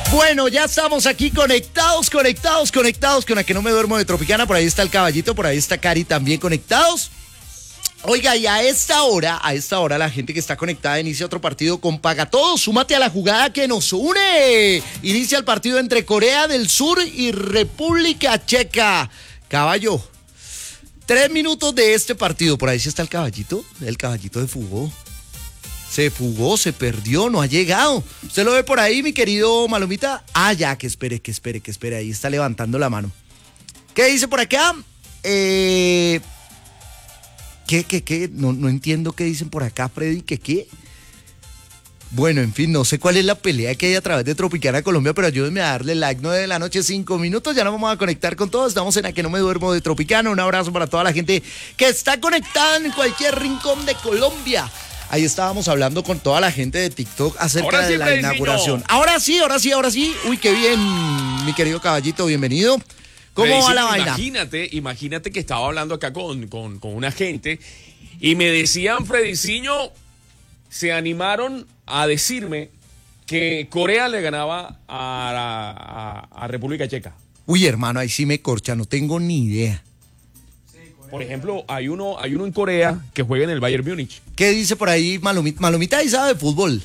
Bueno, ya estamos aquí conectados con la que no me duermo de Tropicana. Por ahí está el caballito, por ahí está Cari también conectados. Oiga, y a esta hora, la gente que está conectada inicia otro partido con Paga Todo. Súmate a la jugada que nos une. Inicia el partido entre Corea del Sur y República Checa. Caballo, 3 minutos de este partido. Por ahí sí está el caballito de fútbol. Se fugó, se perdió, no ha llegado. ¿Usted lo ve por ahí, mi querido Malomita? Ah, ya, que espere. Ahí está levantando la mano. ¿Qué dice por acá? ¿Qué? No entiendo qué dicen por acá, Freddy. ¿Qué? Bueno, en fin, no sé cuál es la pelea que hay a través de Tropicana Colombia, pero ayúdenme a darle like. 9 de la noche, 5 minutos. Ya nos vamos a conectar con todos. Estamos en A Que No Me Duermo de Tropicana. Un abrazo para toda la gente que está conectada en cualquier rincón de Colombia. Ahí estábamos hablando con toda la gente de TikTok acerca de la inauguración. Ahora sí. Uy, qué bien, mi querido caballito, bienvenido. ¿Cómo va la vaina? Imagínate que estaba hablando acá con una gente y me decían, Frediciño, se animaron a decirme que Corea le ganaba a República Checa. Uy, hermano, ahí sí me corcha, no tengo ni idea. Por ejemplo, hay uno en Corea que juega en el Bayern Múnich. ¿Qué dice por ahí Malomita? Malomita ahí sabe de fútbol.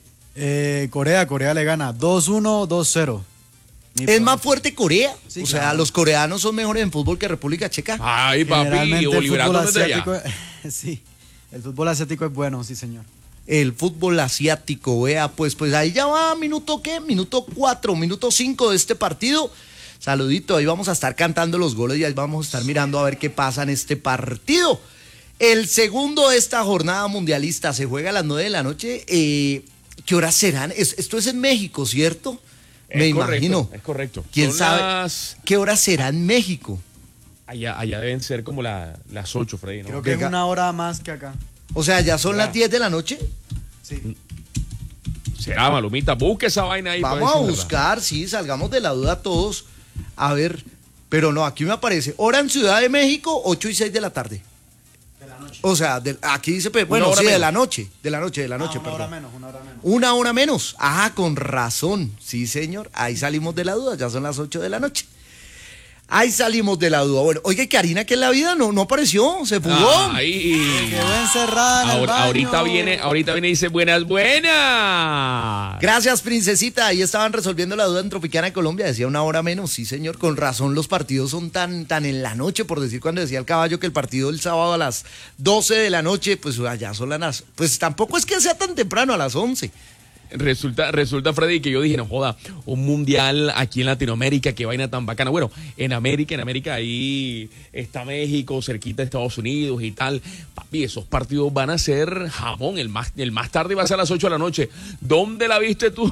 Corea le gana 2-1, 2-0. ¿Es más fuerte Corea? Sí, o claro. sea, ¿los coreanos son mejores en fútbol que República Checa? Ay, papi, Oliverando desde allá. Sí, el fútbol asiático es bueno, sí, señor. El fútbol asiático, vea, pues ahí ya va, minuto 4, minuto 5 de este partido. Saludito, ahí vamos a estar cantando los goles y ahí vamos a estar mirando a ver qué pasa en este partido. El segundo de esta jornada mundialista se juega a las 9 de la noche. ¿Qué horas serán? Esto es en México, ¿cierto? Me imagino. Es correcto. ¿Quién sabe qué horas será en México? Allá deben ser como las 8, Freddy, ¿no? Creo que es una hora más que acá. O sea, ¿ya son las 10 de la noche? Sí. Será, Malomita, busque esa vaina ahí. Vamos a buscar, sí, salgamos de la duda todos. A ver, pero no, aquí me aparece hora en Ciudad de México, 8 y 6 de la tarde. De la noche. O sea, aquí dice, bueno, sí, de la noche, perdón. Una hora menos. Una hora menos. Ajá, con razón. Sí, señor. Ahí salimos de la duda. Ya son las 8 de la noche. Ahí salimos de la duda. Bueno, oye, Karina, ¿qué es la vida? No apareció. Se fugó. Ahí. Quedó encerrada en el baño. Ahorita viene y dice buenas. Gracias, princesita. Ahí estaban resolviendo la duda en Tropicana de Colombia. Decía una hora menos. Sí, señor. Con razón los partidos son tan en la noche. Por decir cuando decía el caballo que el partido el sábado a las 12 de la noche, pues allá son las... Pues tampoco es que sea tan temprano, a las 11. Resulta, Freddy, que yo dije, no joda, un mundial aquí en Latinoamérica, qué vaina tan bacana. Bueno, en América ahí está México, cerquita de Estados Unidos y tal. Papi, esos partidos van a ser jamón. El más tarde va a ser a las 8 de la noche. ¿Dónde la viste tú?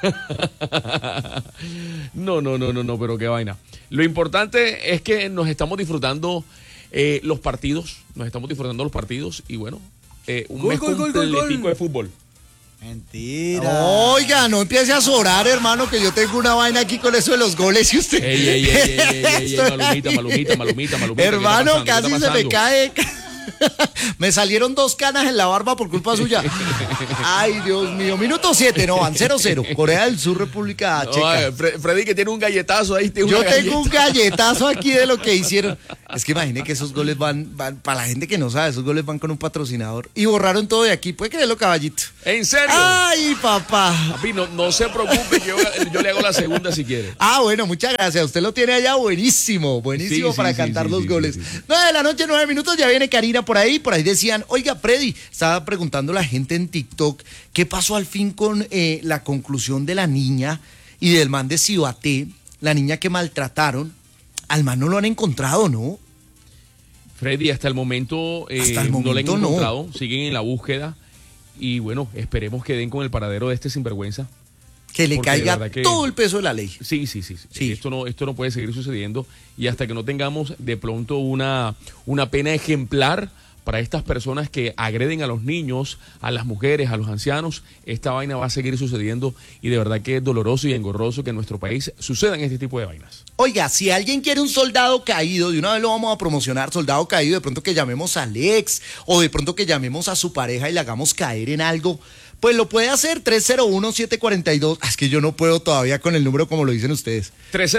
No, pero qué vaina. Lo importante es que nos estamos disfrutando los partidos. Y bueno, un mes completico de fútbol. Mentira. Oiga, no empiece a zorar, hermano, que yo tengo una vaina aquí con eso de los goles y usted. Ey, Malumita. Hermano, casi se me cae. Me salieron 2 canas en la barba por culpa suya. Ay, Dios mío. Minuto 7, no, van 0-0. Corea del Sur, República Checa. Freddy, que tiene un galletazo ahí. Yo tengo un galletazo aquí de lo que hicieron. Es que imagine que esos goles van, para la gente que no sabe, esos goles van con un patrocinador. Y borraron todo de aquí. ¿Puede creerlo, caballito? ¿En serio? Ay, papá. Papi, no se preocupe, yo le hago la segunda si quiere. Ah, bueno, muchas gracias. Usted lo tiene allá buenísimo para cantar los goles. 9 de la noche, 9 minutos, ya viene Karina por ahí decían, oiga, Freddy, estaba preguntando la gente en TikTok, ¿qué pasó al fin con la conclusión de la niña y del man de Cibaté, la niña que maltrataron? Al man no lo han encontrado, ¿no? Freddy, hasta el momento no lo han encontrado, siguen en la búsqueda y bueno, esperemos que den con el paradero de este sinvergüenza. Que le caiga todo el peso de la ley. Sí. Esto no puede seguir sucediendo y hasta que no tengamos de pronto una pena ejemplar para estas personas que agreden a los niños, a las mujeres, a los ancianos, esta vaina va a seguir sucediendo y de verdad que es doloroso y engorroso que en nuestro país sucedan este tipo de vainas. Oiga, si alguien quiere un soldado caído, de una vez lo vamos a promocionar, soldado caído, de pronto que llamemos a Alex o de pronto que llamemos a su pareja y le hagamos caer en algo Pues lo puede hacer 301-742. Es que yo no puedo todavía con el número como lo dicen ustedes.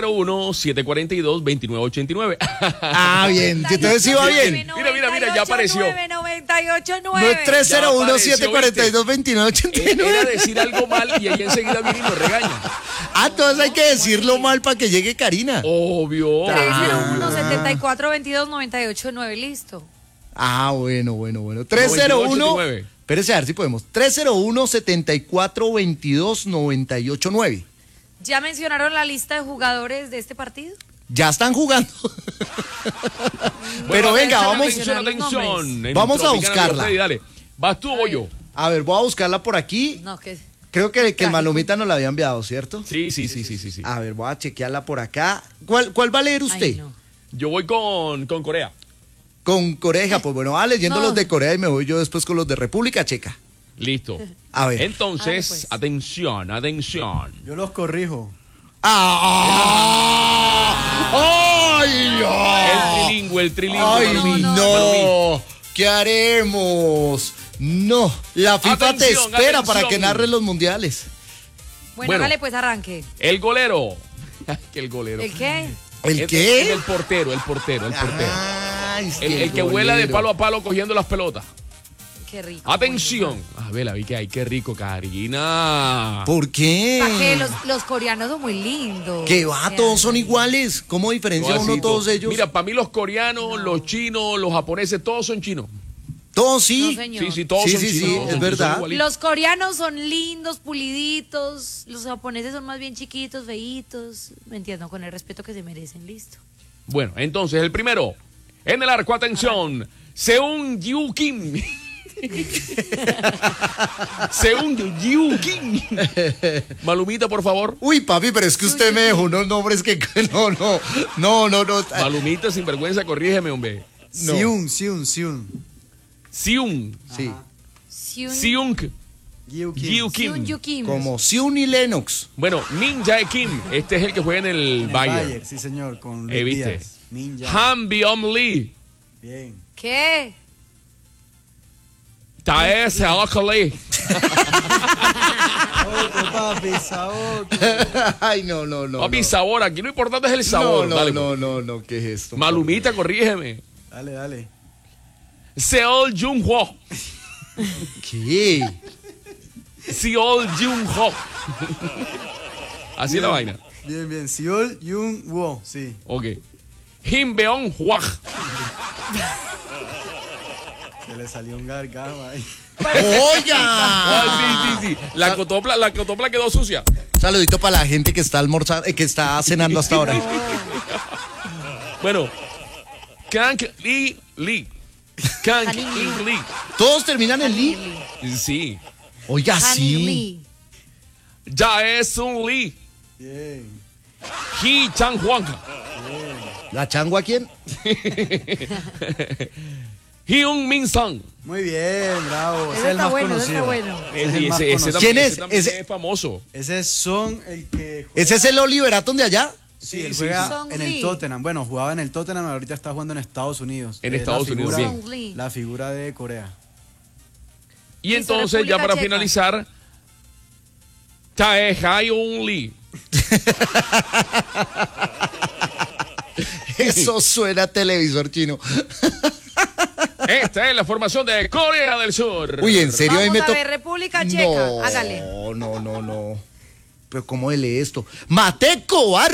301-742-2989. Ah, bien. Entonces sí va bien. Mira, ya apareció. 9 No es 301-742-2989. Era decir algo mal y ella enseguida viene y nos regaña. Ah, entonces hay que decirlo mal para que llegue Karina. Obvio. 301-7422-989, listo. Ah, bueno. 301. 98.9. Espérese a ver si podemos. 301-7422-989. ¿Ya mencionaron la lista de jugadores de este partido? Ya están jugando. Pero Bueno, venga, atención. En Vamos a Tropicana, buscarla. Freddy, dale. ¿Vas tú o voy yo? A ver, voy a buscarla por aquí. No, que Creo que el Malumita nos la había enviado, ¿cierto? Sí. A ver, voy a chequearla por acá. ¿Cuál va a leer usted? Ay, no. Yo voy con Corea. Con Corea, pues bueno, va leyendo No. los de Corea y me voy yo después con los de República Checa. Listo. A ver. Entonces, pues. atención. Yo los corrijo. ¡Ay, El trilingüe. ¡Ay, Malumí. no! ¿Qué haremos? No, la FIFA te Atención, espera para atención. que narres los mundiales. Bueno, Bueno. hágale pues arranque. El golero. Que el golero. ¿El qué? ¿El qué? El portero. Ay, es El que vuela de golero. palo a palo cogiendo las pelotas. Qué rico. Atención. A ver, la vi que hay. Qué rico, Karina. ¿Por qué? ¿Para qué? Los coreanos son muy lindos. Que va, todos son iguales. ¿Cómo diferencia uno Así, todos ellos? Mira, para mí los coreanos, los chinos, los japoneses, todos son chinos. Todos sí. No, señor. Sí, todos Sí, son sí, chinos. sí, todos es son verdad. igualitos. Los coreanos son lindos, puliditos. Los japoneses son más bien chiquitos, feitos. Me entiendo, con el respeto que se merecen. Listo. Bueno, entonces el primero. En el arco, atención. Seung Yu Kim. Seung Yu Kim. Malumita, por favor. Uy, papi, pero es que usted me dejó unos nombres que no. Malumita, sin vergüenza, corrígeme, hombre. No. Siun. Seung. Sí, Seung Gyu Kim. Yu Kim. Seung-Yu Kim. como Siun y Lennox. Bueno, Min Jae Kim. Este es el que juega en el En Bayern. sí señor, con Luis ¿Viste? Díaz. Ninja. Han Byung Lee. Bien. ¿Qué? Tae Seok Lee. Otro papi, Saoco. Ay, no. Papi, sabor. Aquí lo importante es el sabor. Dale, pues. No, ¿qué es esto? Malumita, corrígeme. Dale. Seol Jung Ho. ¿Qué? Seol Jung Ho. Así es la vaina. Bien. Seol Jung Wo, sí. Ok. Kim Beon Hwag. Se le salió un gargajo ahí. ¡Oiga! Sí. La cotopla quedó sucia. Saludito para la gente que está almorzando, que está cenando hasta ahora. Bueno. Kang Lee. Kang In Lee. ¿Todos terminan en Lee? Sí. Oiga, Han sí. Lee. Jae Sun Lee. Bien. Hee Chang Hwang. ¿La changua quién? Hyun Min Sang. Muy bien, bravo. Ese Ese es el está más bueno, ese conocido. está bueno. Ese es el más Ese conocido. ¿Quién también- es? ese también Ese- es famoso. Ese es Son el que ¿Ese es el Oliver Atom de allá? Sí, él sí, juega sí. Song en Lee. el Tottenham. Bueno, jugaba en el Tottenham, ahorita está jugando en Estados Unidos. En Es Estados la Unidos, figura- bien. Song Lee. La figura de Corea. Y Listo, entonces, ya República para Checa. finalizar, Tae Hyun Lee. Eso suena a televisor chino. Esta es la formación de Corea del Sur. Uy, ¿en serio? Ahí Vamos me a to- ver, República Checa. No, Hágale. no. Pero ¿cómo lee esto? ¡Matecobar!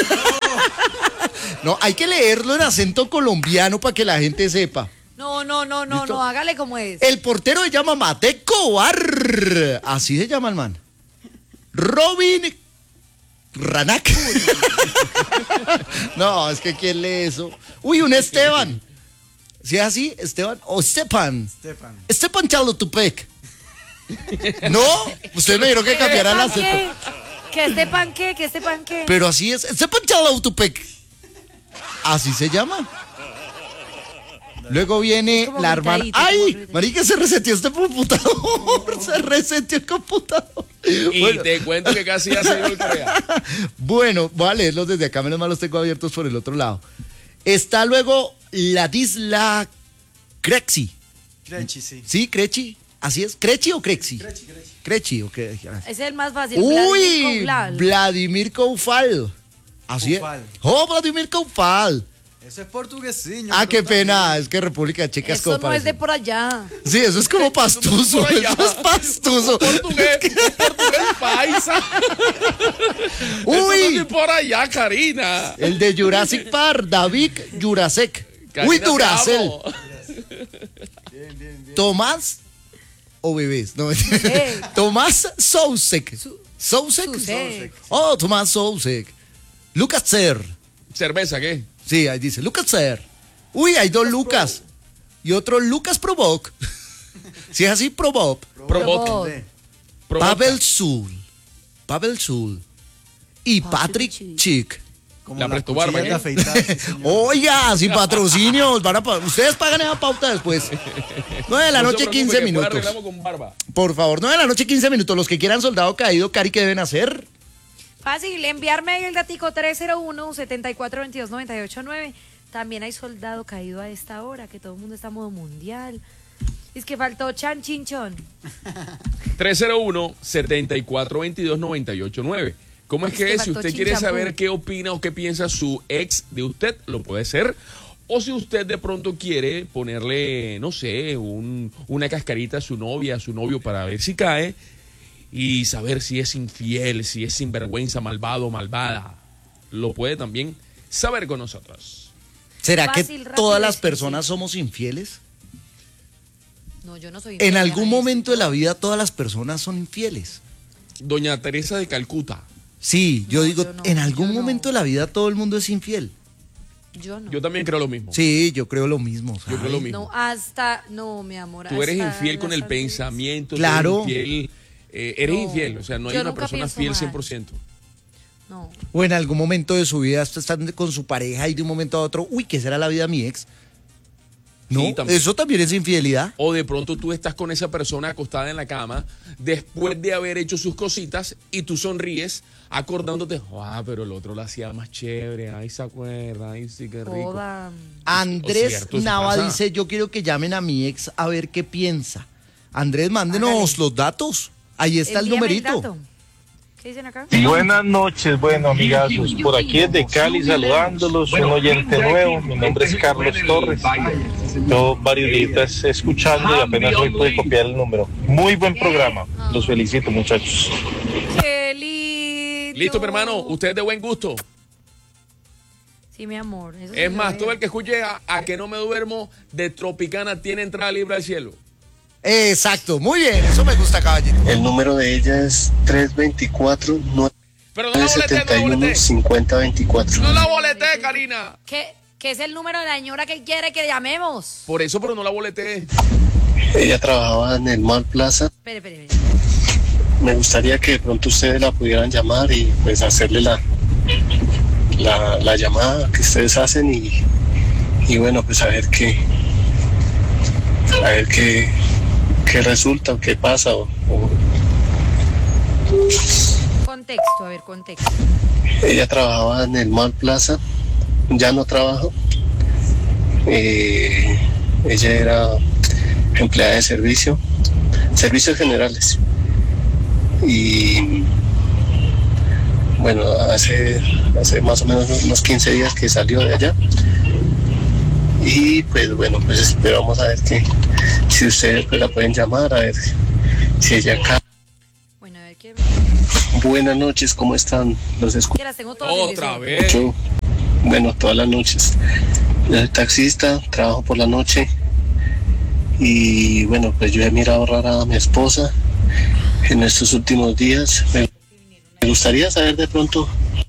No, hay que leerlo en acento colombiano para que la gente sepa. No, ¿Listo? hágale como es. El portero se llama Matecobar. Así se llama el man. Robin Ranak. No, es que ¿quién lee eso? Uy, un Esteban. ¿Sí es así? Esteban o Stepan. Stepan Chalotupec. ¿No? Ustedes me dijeron que cambiara el acento. ¿Qué? ¿Que este pan qué? ¿Que este pan qué? Pero así es. Stepan Chalotupec. Así se llama. Luego viene Como la hermana. gritadito, ¡Ay! como gritadito. Marica, se reseteó este computador. Se reseteó el computador. Y Bueno. te cuento que casi ya se dio el Corea. Bueno, voy a leerlos desde acá, menos mal los tengo abiertos por el otro lado. Está luego Ladisla Krexi. Crechi, sí. ¿Sí, Krechi? ¿Así es? ¿Krechi o Krexi? Crechi. Crechi o qué. Ese es el más fácil. Uy, Vladimir Vladimir Koufal. Así es. Koufal. Oh, Vladimir Koufal. Eso es portuguesiño. Ah, qué pero pena, también. es que República Checa es Eso como no es de parece. por allá. Sí, eso es como pastuso, por allá. eso es pastuso. Portugués paisa. Eso no Uy, es por allá, Karina. el de Jurassic Park, David Jurasek. Karina, Uy, te Duracell. amo. Tomás o bebés, no Tomás Sousek. Sousek. Sousek. Oh, Tomás Sousek. Lucas Zer. ¿Cerveza qué? Sí, ahí dice Lucas Zer. Uy, hay dos Lucas. Y otro Lucas Provoc. Si es así, Provoc. Provoca. Sí. Provoca. Pavel Sul. Pavel Sul. Y Patrick Chick. Chick. Como La las presto barba, cuchillas de ¿eh? afeitar, sí, señor. Oiga, sin patrocinios. Ustedes pagan esa pauta después. 9 de la No se noche, preocupe, 15 que después minutos. arreglamos con barba. Por favor, 9 de la noche, 15 minutos. Los que quieran soldado caído, Cari, ¿qué deben hacer? Fácil, enviarme ahí el datico 301-7422-989. También hay soldado caído a esta hora, que todo el mundo está a modo mundial. Es que faltó Chan Chinchón. 301-7422-989. ¿Cómo es Es que que si faltó usted quiere chinchampú. saber qué opina o qué piensa su ex de usted, lo puede ser? O si usted de pronto quiere ponerle, no sé, una cascarita a su novia, a su novio para ver si cae y saber si es infiel, si es sinvergüenza, malvado o malvada, lo puede también saber con nosotros. ¿Será Fácil, que rápido, todas las difícil. personas somos infieles? No, yo no soy En infiel, algún déjame momento de la vida todas las personas son infieles. Doña Teresa de Calcuta. Sí, yo No, digo, yo no, en algún yo no. momento de la vida todo el mundo es infiel. decir. Yo no. Yo también creo lo mismo. Sí, yo creo lo mismo. Yo creo ¿sabe? lo mismo. No, mi amor. Tú eres hasta infiel con las el sandías. pensamiento, tú Claro. eres infiel, eres No, infiel, o sea, no hay yo una nunca persona pienso fiel mal. 100%. No. O en algún momento de su vida están con su pareja y de un momento a otro, uy, ¿qué será la vida de mi ex? No, Sí, también. eso también es infidelidad. O de pronto tú estás con esa persona acostada en la cama después de haber hecho sus cositas y tú sonríes acordándote, pero el otro lo hacía más chévere, ay, se acuerda, ay, sí, qué rico. Joda. Andrés cierto, eso Nava pasa. dice, yo quiero que llamen a mi ex a ver qué piensa. Andrés, mándenos Hágale. los datos. Ahí está el Envíame numerito. dato. ¿Qué dicen acá? Buenas noches, bueno amigazos, por aquí desde Cali saludándolos, un oyente nuevo, mi nombre es Carlos Torres, yo varios días escuchando y apenas hoy pude copiar el número. Muy buen programa, los felicito muchachos. Qué lindo. Listo, mi hermano, usted es de buen gusto. Sí, mi amor. eso sí Es lo más, veo. todo el que escuche a que no me duermo de Tropicana tiene entrada libre al cielo. Exacto, muy bien, eso me gusta, caballero. El número de ella es 324 Pero no la boleté, no la 971 boleté. 5024. No la boleté, Karina. ¿Qué es el número de la señora que quiere que llamemos? Por eso, pero no la boleté. Ella trabajaba en el Mall Plaza. Espere. Me gustaría que de pronto ustedes la pudieran llamar y pues hacerle la llamada que ustedes hacen y bueno, pues a ver qué resulta o qué pasa Contexto, a ver, contexto. Ella trabajaba en el Mall Plaza, ya no trabaja. Ella era empleada de servicios generales. Y bueno, hace más o menos unos 15 días que salió de allá. Y pues bueno, pues esperamos a ver si ustedes pues la pueden llamar, a ver si ella acá. Bueno, a ver qué. Buenas noches, ¿cómo están? Los escucho. Que las tengo todas. Otra en vez. Bueno, todas las noches. Yo soy taxista, trabajo por la noche y bueno, pues yo he mirado rara a mi esposa en estos últimos días. Me gustaría saber de pronto.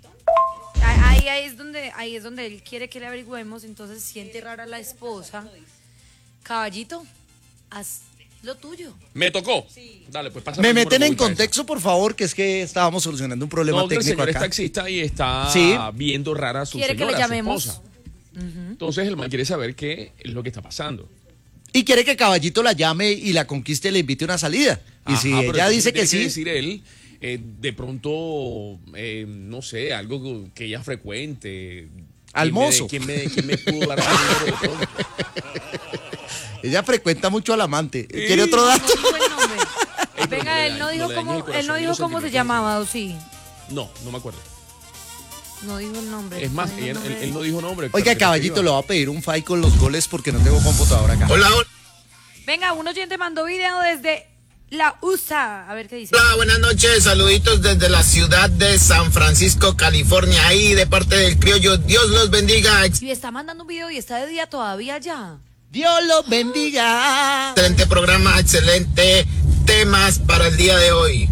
Ahí es donde él quiere que le averigüemos, entonces siente rara la esposa. Caballito, haz lo tuyo. Me tocó. Dale, pues pásame Me el número meten que en voy para contexto, por favor, que es que estábamos solucionando un problema No, que el técnico señor es acá. taxista y está Sí. viendo rara a su Quiere que señora, le a su llamemos. esposa. Entonces el man quiere saber qué es lo que está pasando. Y quiere que Caballito la llame y la conquiste y le invite una salida. Y Ajá, si pero ella entonces dice que tiene sí, decir él, de pronto, no sé, algo que ella frecuente. Al mozo. ¿Quién me pudo dar el número de todo? ella frecuenta mucho al amante. ¿Quiere otro dato? No dijo el nombre. Venga, él no dijo le dañes el cómo, él no corazón y dijo los cómo se sentimientos. llamaba, ¿o sí? No me acuerdo. No dijo el nombre. Es más, No dijo el nombre. él no dijo nombre. Oiga, pero que caballito, escriba. le voy a pedir un file con los goles porque no tengo computadora acá. Hola, Venga, un oyente mandó video desde la USA. A ver qué dice. hola, buenas noches, saluditos desde la ciudad de San Francisco, California, ahí de parte del criollo, Dios los bendiga, Y está mandando un video y está de día todavía ya. Dios los bendiga. excelente programa, excelente temas para el día de hoy.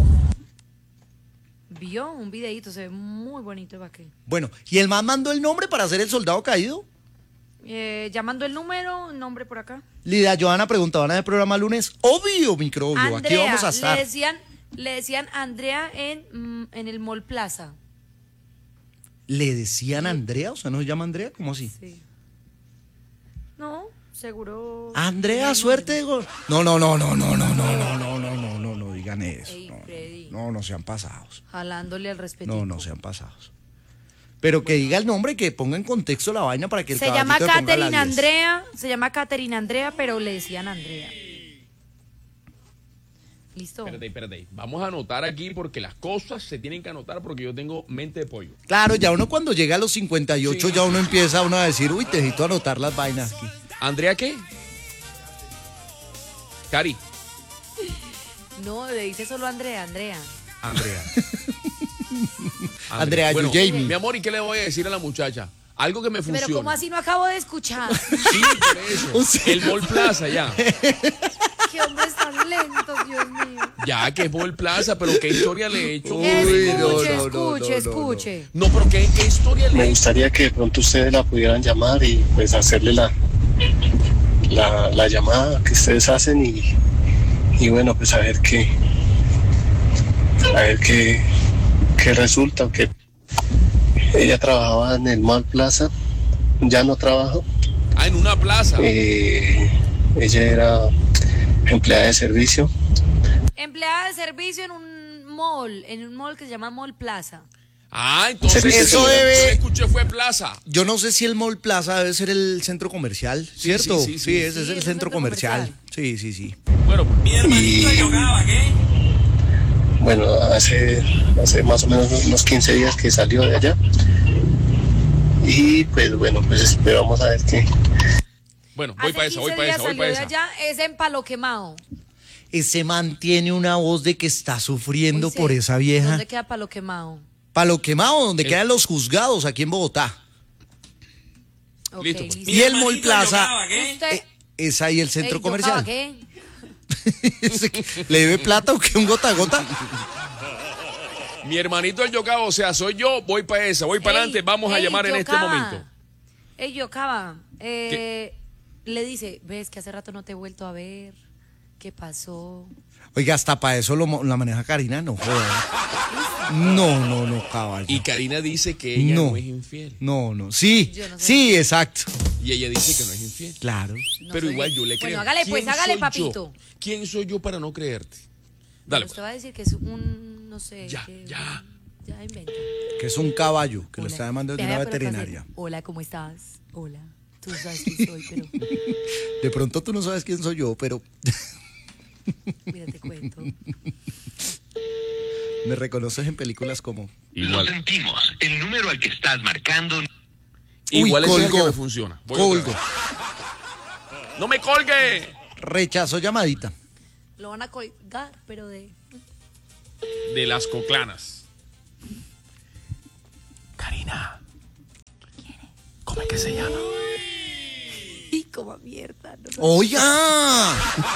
Vio un videito, se ve muy bonito el vaquero. Bueno, ¿y el man mandó el nombre para ser el soldado caído? Llamando el número, nombre por acá. Lidia Johanna pregunta, ¿van a ver programa lunes? Obvio, microbio, aquí vamos a estar. Le decían Andrea en el Mall Plaza. ¿Le decían Andrea? O sea, ¿no se llama Andrea? ¿Cómo así? Sí. No, seguro. Andrea, suerte. No, digan eso. Ey, No, Freddy. no sean pasados. Jalándole al respeto. No sean pasados. Pero que diga el nombre y que ponga en contexto la vaina para que el Se llama caballito le ponga la Catherine 10. Andrea. Se llama Catherine Andrea, pero le decían Andrea. Listo. Espérate. Vamos a anotar aquí porque las cosas se tienen que anotar porque yo tengo mente de pollo. Claro, ya uno cuando llega a los 58 Sí. ya uno empieza a decir, uy, necesito anotar las vainas aquí. ¿Andrea qué? Cari. No, le dice solo Andrea. Andrea. Andrea, bueno, Jamie. mi amor, ¿y qué le voy a decir a la muchacha? Algo que me funcione. Pero ¿cómo así no acabo de escuchar? Sí, por eso. El Mall Plaza, ya. Qué hombres tan lentos, Dios mío. Ya, que es Mall Plaza, pero ¿qué historia le he hecho? Escuche. No, pero ¿qué historia le Me he hecho? gustaría que de pronto ustedes la pudieran llamar y pues hacerle la llamada que ustedes hacen y bueno, pues a ver qué resulta, que ella trabajaba en el Mall Plaza, ya no trabaja. Ah, en una plaza. Ella era empleada de servicio. Empleada de servicio en un mall que se llama Mall Plaza. Ah, entonces Eso yo debe- escuché fue plaza. Yo no sé si el Mall Plaza debe ser el centro comercial, ¿cierto? sí, sí. Ese Sí, es el es centro centro comercial. comercial. Sí. Bueno, Y bueno, hace más o menos unos 15 días que salió de allá. Y pues bueno, pues vamos a ver qué. bueno, voy Hace para esa, 15 días salió de allá, es en Palo Quemado. Ese man tiene una voz de que está sufriendo Uy, sí. por esa vieja. ¿Dónde queda Palo Quemado? Palo Quemado, donde quedan los juzgados aquí en Bogotá. Ok, Listo, pues. Y el Mall Plaza Usted, es ahí el centro Ey, comercial. ¿qué? ¿Le debe plata o qué? ¿Un gota a gota? Mi hermanito el Yocaba, o sea, soy yo, voy para esa, voy para Ey, adelante, vamos a ey, llamar en este Yocaba. momento. Ey, Yocaba, le dice, ves que hace rato no te he vuelto a ver. ¿Qué pasó? Oiga, hasta para eso la maneja Karina, no joda. No, caballo. Y Karina dice que ella no, es infiel. No. Sí, Yo no sé. sí, exacto. Y ella dice que no es infiel. Claro. No Pero soy- igual yo le creo. Bueno, hágale pues, ¿Quién hágale, soy papito. yo? ¿Quién soy yo para no creerte? Dale, Usted pues. va a decir que es un, no sé. Ya. Ya inventa. Que es un caballo que lo Hola. está llamando de Vea, una pero ¿qué veterinaria. hacer? Hola, ¿cómo estás? Hola. Tú sabes quién soy, pero De pronto tú no sabes quién soy yo, pero mira, te cuento. me reconoces en películas como... Lo sentimos. El número al que estás marcando. Igual Uy, es el que colgó. me funciona. Voy otra Colgo. vez. ¡No me colgue! Rechazó llamadita. Lo van a colgar, pero de... De las coclanas. Karina. ¿Cómo es que se llama? Y como mierda. No, ¡Oiga!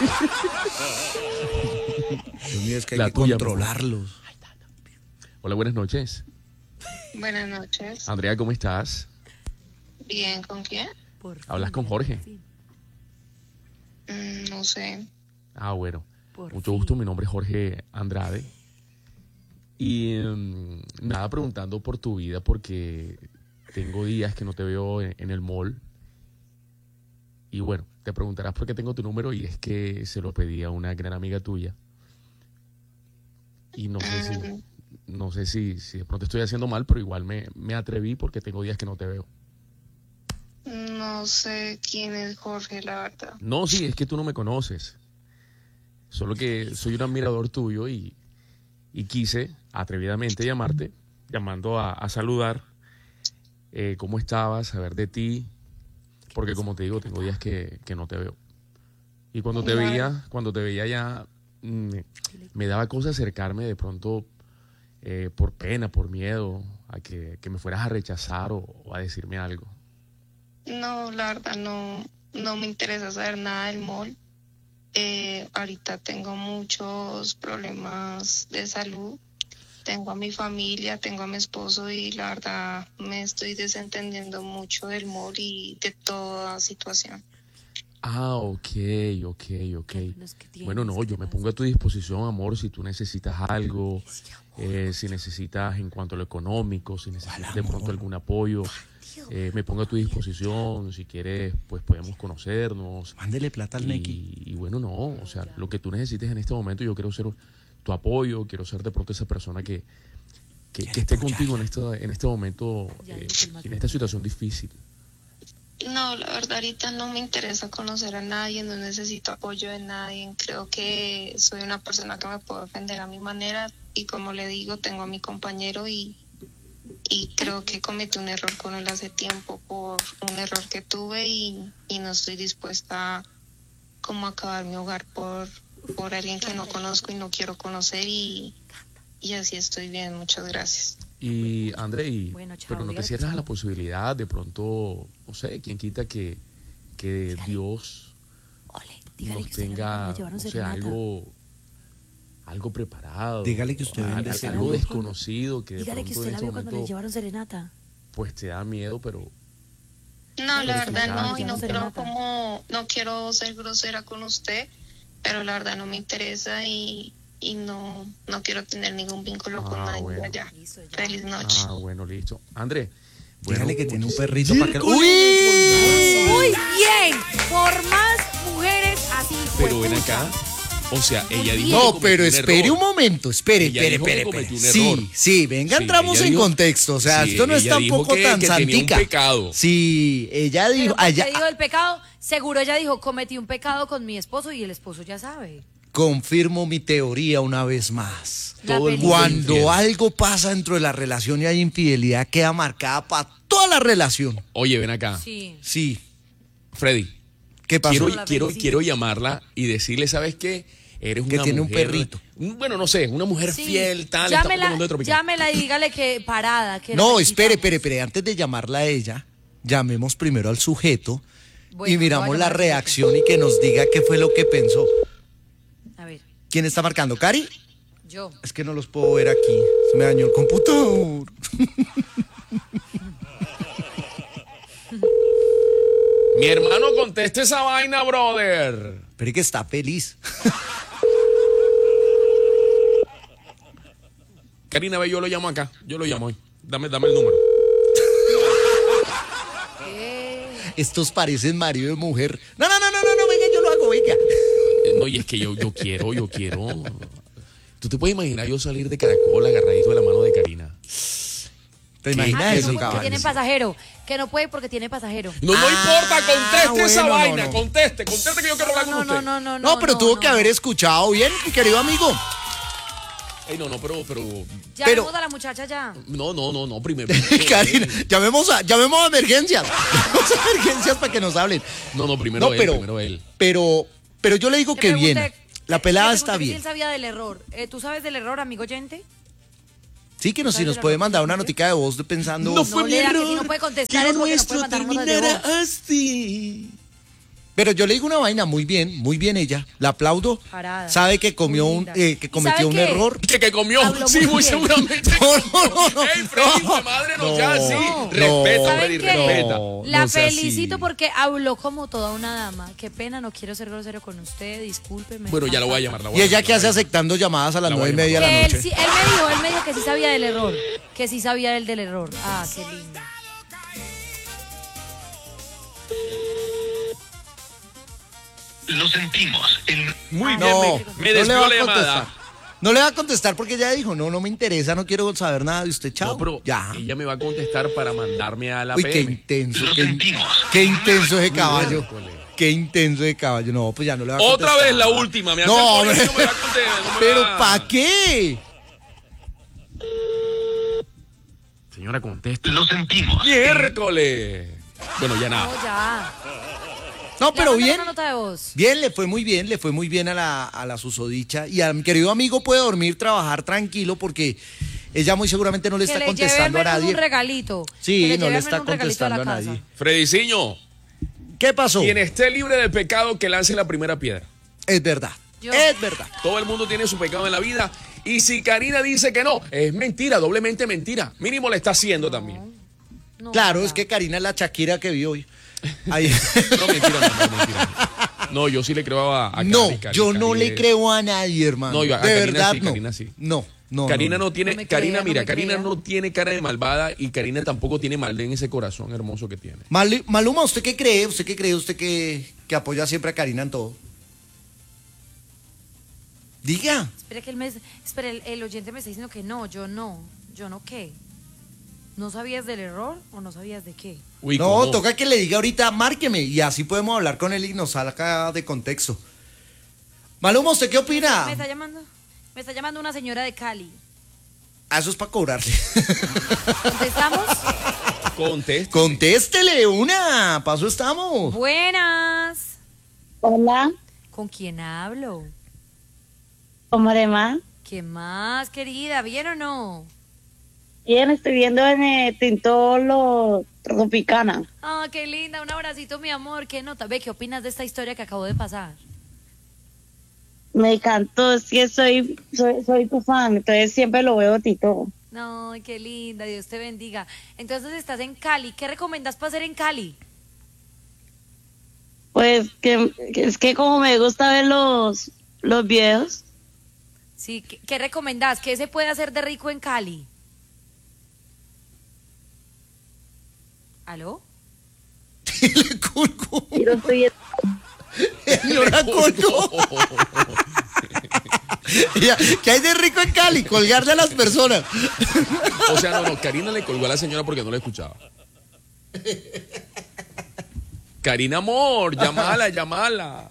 Dios mío, es que hay La que tuya, controlarlos. Hola, buenas noches. Buenas noches. Andrea, ¿cómo estás? Bien, ¿con quién? por ¿Hablas fin, con Jorge? por fin, No sé. Ah, bueno. por Mucho fin. gusto, mi nombre es Jorge Andrade. Y nada, preguntando por tu vida porque tengo días que no te veo en el mall. Y bueno, te preguntarás por qué tengo tu número y es que se lo pedí a una gran amiga tuya. Y no sé si de pronto estoy haciendo mal, pero igual me atreví porque tengo días que no te veo. No sé quién es Jorge, la verdad. No, sí, es que tú no me conoces. Solo que soy un admirador tuyo y quise atrevidamente llamarte, llamando a saludar cómo estabas, saber de ti, porque como te digo, tengo días que no te veo. Y cuando te veía ya me daba cosa acercarme de pronto por pena, por miedo, a que me fueras a rechazar o a decirme algo. No, la verdad no me interesa saber nada del mall. Ahorita tengo muchos problemas de salud. Tengo a mi familia, tengo a mi esposo y la verdad me estoy desentendiendo mucho del mall y de toda situación. Ah, ok. Bueno, no, yo me pongo a tu disposición, amor, si tú necesitas algo, si necesitas en cuanto a lo económico, si necesitas de pronto algún apoyo, me pongo a tu disposición, si quieres, pues podemos conocernos. Mándele plata al Neki. Y bueno, no, o sea, lo que tú necesites en este momento, yo quiero ser tu apoyo, quiero ser de pronto esa persona que esté contigo en este momento, en esta situación difícil. No, la verdad ahorita no me interesa conocer a nadie, no necesito apoyo de nadie. Creo que soy una persona que me puedo defender a mi manera y como le digo, tengo a mi compañero y creo que cometí un error con él hace tiempo por un error que tuve y no estoy dispuesta como a acabar mi hogar por alguien que no conozco y no quiero conocer y así estoy bien, muchas gracias. Y André, Bueno, chao, pero no te dígale cierras chao. a la posibilidad de pronto, no sé, quién quita que Dios Ole, dígale nos que usted tenga, le llevaron no sé, serenata. algo preparado. Dígale que usted algo bendece. desconocido que de Dígale que pronto usted en la este vio cuando le momento llevaron serenata. pues te da miedo, pero No, la Pero verdad no, escuchar. y no Serenata. no quiero ser grosera con usted, pero la verdad no me interesa y no quiero tener ningún vínculo con nadie bueno. allá. Listo, ya. Feliz noche. bueno, listo. André, bueno, Dígale que tiene un muchísimas- perrito para que... Muy bien, por más mujeres así. Pero ven juepucha. acá, o sea, ella dijo que No, cometió pero un espere error. un momento, espere. Ella dijo que cometió un error. Sí, venga, Sí, entramos ella en dijo- contexto, o sea, sí, esto no es ella dijo tampoco que tan tenía un santica. pecado. Sí, ella Pero dijo, porque allá, dijo el pecado, seguro ella dijo, cometí un pecado con mi esposo y el esposo ya sabe. confirmo mi teoría una vez más. La Todo el mundo Cuando infiel. algo pasa dentro de la relación y hay infidelidad, queda marcada para toda la relación. Oye, ven acá. Sí. Sí, Freddy, ¿qué pasó? quiero llamarla y decirle, ¿sabes qué? Eres Que una tiene un mujer, perrito. Bueno, no sé, una mujer Sí. fiel, tal. estamos Llámela, hablando de Tropicana. llámela y dígale que parada. Que No, la espere, necesitamos. antes de llamarla a ella, llamemos primero al sujeto Bueno, y voy a miramos llamar la al sujeto. reacción y que nos diga qué fue lo que pensó. A ver, ¿Quién está marcando? ¿Cari? yo. Es que no los puedo ver aquí. Se me dañó el computador. Mi hermano, conteste esa vaina, brother. Pero es que está feliz. Karina, ve, yo lo llamo acá. Yo lo llamo hoy. Dame el número. Estos parecen marido y mujer. No, venga, yo lo hago, venga. No, y es que yo quiero. ¿Tú te puedes imaginar yo salir de Caracol agarradito de la mano de Karina? ¿Te Ah, imaginas que eso, no puede porque tiene caballo? pasajero. Que no puede porque tiene pasajero. No importa, conteste esa bueno, vaina, no. conteste que yo quiero hablar con usted. No, pero tuvo que haber escuchado bien, mi querido amigo. Ey, no, pero Llamemos a la muchacha ya. no, primero. Karina, llamemos a emergencias. Llamemos a emergencias para que nos hablen. No, primero él. Pero yo le digo Le que bien. pregunté- La pelada le está pregunté si bien. él sabía del error. ¿Tú sabes del error, amigo oyente? Sí, que si ¿Sabes nos de puede la mandar una noticia? notica de voz pensando. No fue No mi lea, que error. si no puede contestar Que es porque no nuestro puede mandar notas de terminara voz. así. Pero yo le digo una vaina, muy bien ella. La aplaudo. Parada. Sabe que comió Muy un, linda. que ¿Y cometió sabe un qué? error. Que comió, Habló sí, muy muy bien. seguramente. No. Ey, Freddy, No. mi madre no sea así. No. Respeta, No. Freddy, ¿Saben qué? respeta. La no sea felicito así. porque habló como toda una dama. Qué pena, no quiero ser grosero con usted, discúlpeme. Bueno, ya lo voy a llamar. ¿Y ella qué hace aceptando llamadas a las La voy a 9:30 de la Que él, noche? sí, él me dijo que sí sabía del error. Que sí sabía él del error. Ah, qué lindo. Lo sentimos. Muy bien, No, me no le desvió va la a contestar. llamada. No le va a contestar porque ella dijo, no me interesa, no quiero saber nada de usted, chao. No, pero ya. ella me va a contestar para mandarme a la Uy, qué PM. intenso, Lo qué sentimos. intenso ese caballo. Miércoles. Qué intenso de caballo. No, pues ya no le va a Otra contestar. vez la última. Me hace No, el pollo, no me va a contestar, no me pero va. ¿para qué? Señora, contesta. Lo sentimos. Miércoles. Bueno, ya No, nada. ya. No, Ya pero mandaron bien. una nota de voz. Bien, le fue muy bien a la susodicha. Y a mi querido amigo puede dormir, trabajar tranquilo porque ella muy seguramente no le Que está le lleve al contestando a menos nadie. un regalito. Sí, Que no lleve le al está menos un regalito a la contestando a casa. nadie. Frediciño, ¿Qué pasó? quien esté libre de pecado, que lance la primera piedra. Es verdad. Yo. Es verdad. Todo el mundo tiene su pecado en la vida. Y si Karina dice que no, es mentira, doblemente mentira. Mínimo le está haciendo también. No, Claro, ya. es que Karina es la Shakira que vi hoy. Ahí. No, mentira, no, mentira. No, yo sí le creo a No, Cari, yo no Cari le es- creo a nadie, hermano. No, yo a de Karina verdad sí, no. Karina sí. No. Karina no No tiene, me Karina, crea, mira, no me Karina crea. no tiene cara de malvada y Karina tampoco tiene maldad en ese corazón hermoso que tiene. Maluma, ¿usted qué cree? ¿Usted qué cree? ¿Usted que apoya siempre a Karina en todo? Diga. Espera que el oyente me está diciendo que no, yo no qué. ¿No sabías del error o no sabías de qué? Uy, No, ¿cómo? toca que le diga ahorita, márqueme, y así podemos hablar con él y nos saca de contexto. Maluma, ¿usted qué opina? Me está llamando una señora de Cali. Ah, eso es para cobrarle. ¿Contestamos? Conteste. Contéstele una, paso estamos. Buenas. Hola, ¿Con quién hablo? ¿cómo le va? ¿Qué más, querida? ¿Bien o no? Bien, estoy viendo en Tintolo Tropicana. Ah, qué linda, un abracito, mi amor. ¿Qué nota? Ve, ¿qué opinas de esta historia que acabo de pasar? Me encantó, es que soy tu fan, entonces siempre lo veo Tito. No, qué linda, Dios te bendiga. Entonces estás en Cali. ¿Qué recomiendas para hacer en Cali? Pues que es que como me gusta ver los videos, Sí, ¿qué recomendás? ¿Qué se puede hacer de rico en Cali? ¿Aló? Le colgó. y lo estoy Señora colgó. Ya, ¿qué hay de rico en Cali? Colgarle a las personas. O sea, no, Karina le colgó a la señora porque no la escuchaba. Karina, amor, llamala.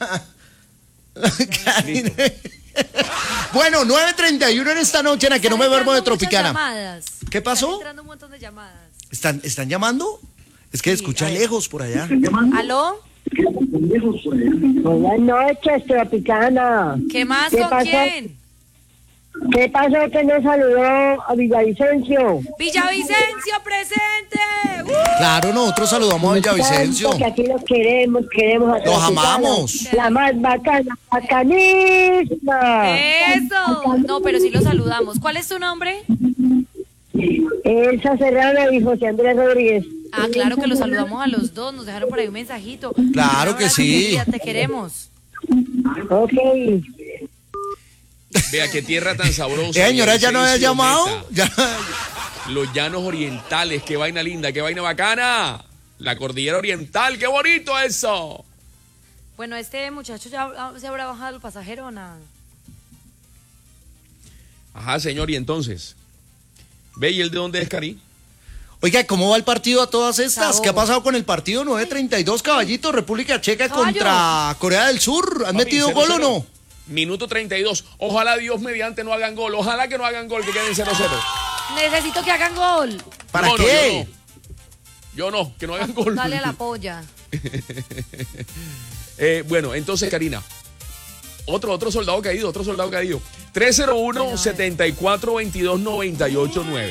Karina. Bueno, 9:31 en esta noche en la que no me duermo de Tropicana. Llamadas. ¿Qué pasó? Están entrando un montón de llamadas. ¿Están llamando? Es que Sí, escucha a ver. lejos por allá. ¿Aló? Buenas noches, Tropicana. ¿Qué más? ¿Qué ¿Con pasó? quién? ¿Qué pasó que no saludó a Villavicencio? Villavicencio, presente. Claro, nosotros saludamos a Villavicencio. Tanto que aquí los queremos a Los Tropicana. amamos. La más bacana, bacanísima. Eso. No, pero sí lo saludamos. ¿Cuál es tu nombre? Elsa Serrano y José Andrés Rodríguez. Ah, claro que los saludamos a los dos. Nos dejaron por ahí un mensajito. Claro que Un abrazo, sí. querida, te queremos. Ok. Vea qué tierra tan sabrosa. Señora, ¿ya no había Villavicencio, llamado? Meta. Ya. Los llanos orientales, qué vaina linda, qué vaina bacana. La cordillera oriental, qué bonito eso. Bueno, este muchacho ya se habrá bajado el pasajero o nada. Ajá, señor, y entonces. ¿Ve y el de dónde es, Cari? Oiga, ¿cómo va el partido a todas estas? Sabogo. ¿Qué ha pasado con el partido? 9:32, caballito, República Checa Caballo. contra Corea del Sur. ¿Han Papi, metido 0-0. gol o no? Minuto 32. Ojalá Dios mediante no hagan gol. Ojalá que no hagan gol, que queden 0-0. Necesito que hagan gol. ¿Para No, qué? Yo no, que no hagan gol. Dale a la polla. Bueno, entonces, Karina. Otro soldado caído, 301-7422-989.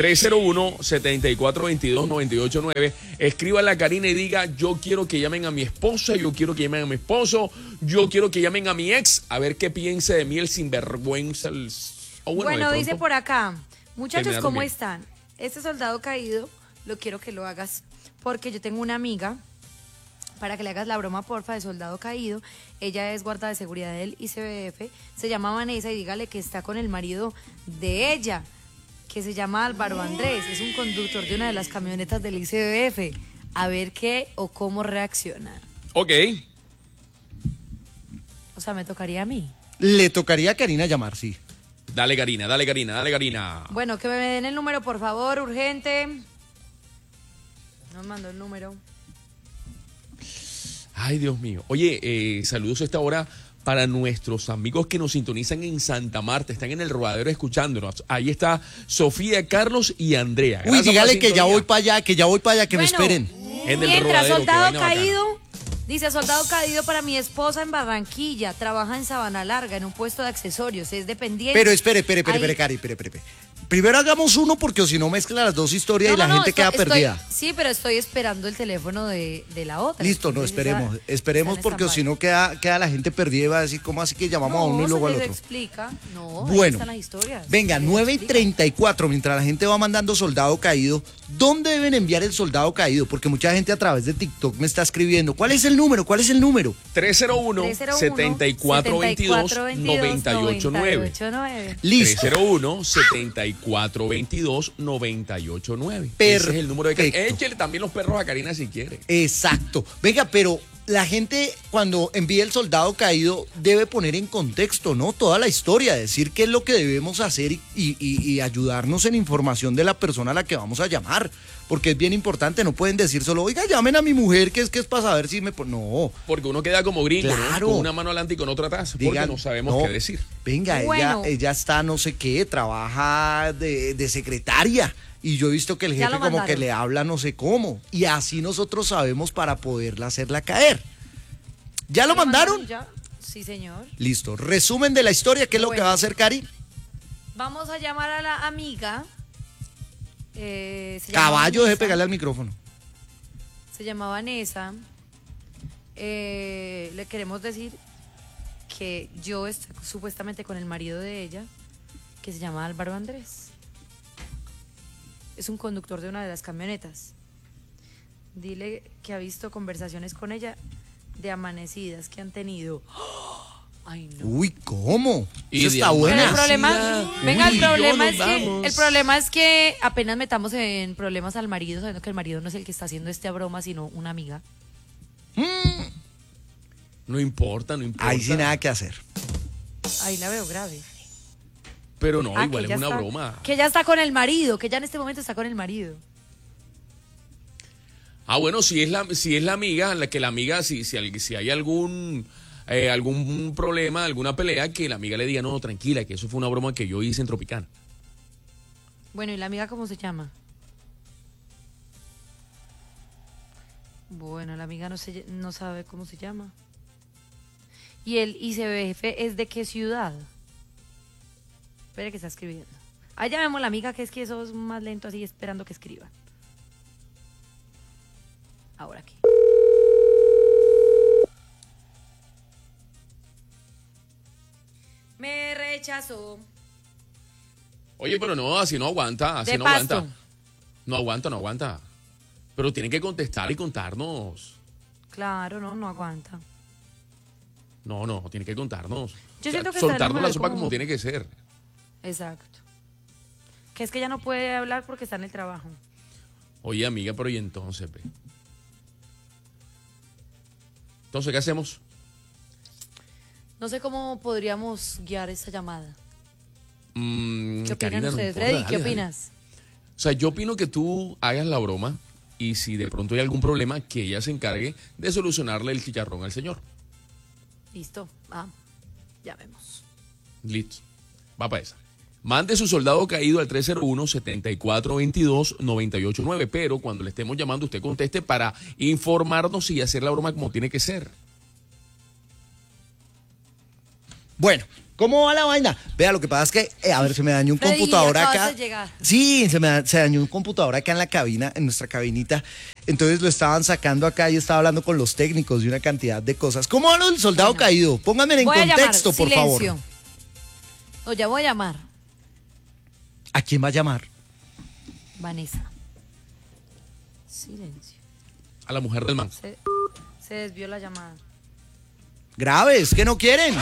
301-7422-989. Escríbale a Karina y diga, yo quiero que llamen a mi esposa, yo quiero que llamen a mi esposo, yo quiero que llamen a mi ex, a ver qué piensa de mí el sinvergüenza. O Bueno, de dice pronto, por acá, muchachos, terminar ¿cómo bien. están? Este soldado caído, lo quiero que lo hagas porque yo tengo una amiga, para que le hagas la broma, porfa, de soldado caído. Ella es guarda de seguridad del ICBF, se llama Vanessa y dígale que está con el marido de ella, que se llama Álvaro Andrés, es un conductor de una de las camionetas del ICBF. A ver qué o cómo reacciona. Ok. O sea, me tocaría a mí. Le tocaría a Karina llamar, sí. Dale, Karina, dale, Karina, dale, Karina. Bueno, que me den el número, por favor, urgente. No me mandó el número. Ay, Dios mío. Oye, saludos a esta hora para nuestros amigos que nos sintonizan en Santa Marta, están en el Rodadero escuchándonos. Ahí está Sofía, Carlos y Andrea. Uy, dígale que ya voy para allá, que me esperen. En el Mientras Rodadero, Soldado qué vaina Caído, dice Soldado Caído para mi esposa en Barranquilla, trabaja en Sabana Larga, en un puesto de accesorios, es dependiente. Pero espere, Ahí- Cari, espere. Primero hagamos uno porque o si no mezcla las dos historias y la gente queda perdida. Sí, pero estoy esperando el teléfono de la otra. Listo, no, Entonces, esperemos está en porque o si no queda la gente perdida y va a decir, ¿cómo así que llamamos a uno y luego al se les otro? explica. No, ahí Bueno, están las historias. venga, Se les 9:34, mientras la gente va mandando soldado caído, ¿dónde deben enviar el soldado caído? Porque mucha gente a través de TikTok me está escribiendo. ¿Cuál es el número? 301-7422-989. Listo. 301-7422-989. Ese es el número de Karina. Échele también los perros a Karina si quiere. Exacto. Venga, pero la gente cuando envía el soldado caído debe poner en contexto, ¿no? Toda la historia, decir qué es lo que debemos hacer y ayudarnos en información de la persona a la que vamos a llamar. Porque es bien importante, no pueden decir solo, oiga, llamen a mi mujer, que es para saber si me... No. Porque uno queda como gringo, Claro. ¿no? Con una mano adelante y con otra atrás, porque Digan, no sabemos no, qué decir. Venga, Bueno. ella está no sé qué, trabaja de secretaria. Y yo he visto que el Ya jefe lo como que mandaron. le habla no sé cómo. Y así nosotros sabemos para poderla hacerla caer. ¿Ya lo mandaron? Ya. Sí, señor. Listo. Resumen de la historia, ¿qué es lo que Bueno. va a hacer Cari? Vamos a llamar a la amiga. Se llama Caballo, deje Vanessa. pegarle al micrófono. Se llama Vanessa. Le queremos decir que yo estoy supuestamente con el marido de ella, que se llama Álvaro Andrés. Es un conductor de una de las camionetas. Dile que ha visto conversaciones con ella de amanecidas que han tenido. Ay, no. Uy, ¿cómo? Y Eso de está amar. buena. Pero el problema, venga, Uy, el problema es que apenas metamos en problemas al marido, sabiendo que el marido no es el que está haciendo esta broma, sino una amiga. No importa, no importa. Ahí sí nada que hacer. Ahí la veo grave. Pero no, Ah, igual que es ella una está- broma. Que ella está con el marido, que ella en este momento está con el marido. Ah, bueno, si es la amiga, si hay algún problema, alguna pelea, que la amiga le diga, no, tranquila, que eso fue una broma que yo hice en Tropicana. Bueno, ¿y la amiga cómo se llama? Bueno, la amiga no sabe cómo se llama. ¿Y el ICBF es de qué ciudad? Espere que está escribiendo. Ahí llamemos a la amiga, que es que eso es más lento así, esperando que escriba. Ahora aquí. Me rechazó. Oye, pero no, así no aguanta, así De no paso. aguanta. No aguanta. Pero tienen que contestar y contarnos. Claro, no aguanta. No, tiene que contarnos. Yo siento que está soltarnos en la el sopa como- como tiene que ser. Exacto. Que es que ella no puede hablar porque está en el trabajo. Oye, amiga, pero ¿y entonces, ve? Entonces, ¿qué hacemos? No sé cómo podríamos guiar esa llamada. ¿Qué opinan Karina, no ustedes, importa, Freddy? ¿Qué dale. opinas? O sea, yo opino que tú hagas la broma y si de pronto hay algún problema, que ella se encargue de solucionarle el chicharrón al señor. Listo. Ya vemos. Listo. Va para esa. Mande su soldado caído al 301-7422-989, pero cuando le estemos llamando usted conteste para informarnos y hacer la broma como tiene que ser. Bueno, ¿cómo va la vaina? Vea, lo que pasa es que, a ver, se me dañó un Freddy, computador acabas acá. de llegar. Sí, se dañó un computador acá en la cabina, en nuestra cabinita. Entonces lo estaban sacando acá y estaba hablando con los técnicos de una cantidad de cosas. ¿Cómo va lo del soldado caído? Pónganme en Voy a contexto, llamar. por Silencio. favor. No, ya voy a llamar. ¿A quién va a llamar? Vanessa. Silencio. A la mujer del man. Se desvió la llamada. Graves, que no quieren.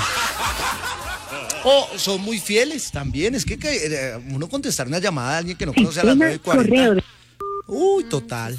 O son muy fieles también. Es que uno contestar una llamada a alguien que no conoce a las 9:40. Uy, total.